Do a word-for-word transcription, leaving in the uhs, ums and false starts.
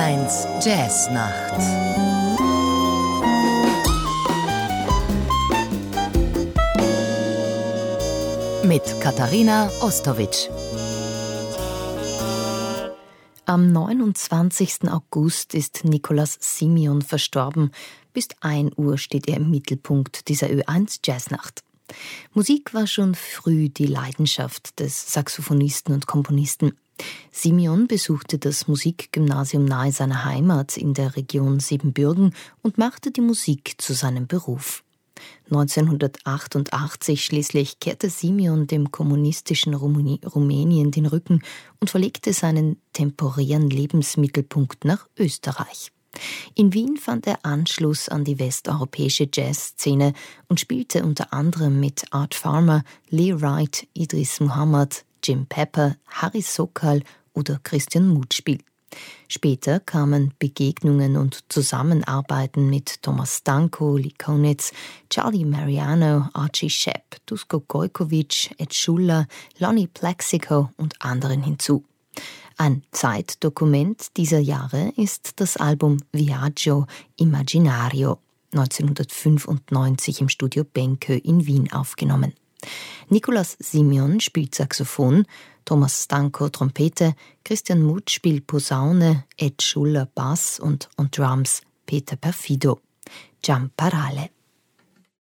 eins Jazznacht. Mit Katharina Ostowitsch. Am neunundzwanzigsten August ist Nicolas Simeon verstorben. Bis ein Uhr steht er im Mittelpunkt dieser Ö eins Jazznacht. Musik war schon früh die Leidenschaft des Saxophonisten und Komponisten. Simeon besuchte das Musikgymnasium nahe seiner Heimat in der Region Siebenbürgen und machte die Musik zu seinem Beruf. neunzehnhundertachtundachtzig schließlich kehrte Simeon dem kommunistischen Rumänien den Rücken und verlegte seinen temporären Lebensmittelpunkt nach Österreich. In Wien fand er Anschluss an die westeuropäische Jazzszene und spielte unter anderem mit Art Farmer, Lee Wright, Idris Muhammad, Jim Pepper, Harry Sokal oder Christian Mutspiel. Später kamen Begegnungen und Zusammenarbeiten mit Thomas Stanko, Lee Konitz, Charlie Mariano, Archie Shepp, Dusko Gojkovic, Ed Schuller, Lonnie Plexico und anderen hinzu. Ein Zeitdokument dieser Jahre ist das Album Viaggio Immaginario, neunzehnhundertfünfundneunzig im Studio Benkö in Wien aufgenommen. Nicolas Simeon spielt Saxophon, Thomas Stanko Trompete, Christian Mutsch spielt Posaune, Ed Schuller Bass und on Drums Peter Perfido. Giamparale.